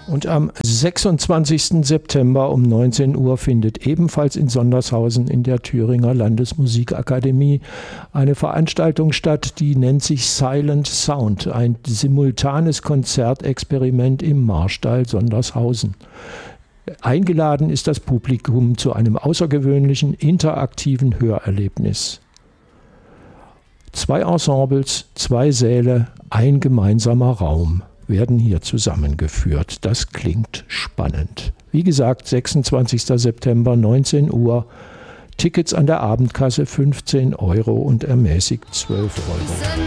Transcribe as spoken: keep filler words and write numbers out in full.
Und am sechsundzwanzigsten September um neunzehn Uhr findet ebenfalls in Sondershausen in der Thüringer Landesmusikakademie eine Veranstaltung statt, die nennt sich Silent Sound, ein simultanes Konzertexperiment im Marstall Sondershausen. Eingeladen ist das Publikum zu einem außergewöhnlichen interaktiven Hörerlebnis. Zwei Ensembles, zwei Säle, ein gemeinsamer Raum werden hier zusammengeführt. Das klingt spannend. Wie gesagt, sechsundzwanzigsten September, neunzehn Uhr. Tickets an der Abendkasse fünfzehn Euro und ermäßigt zwölf Euro.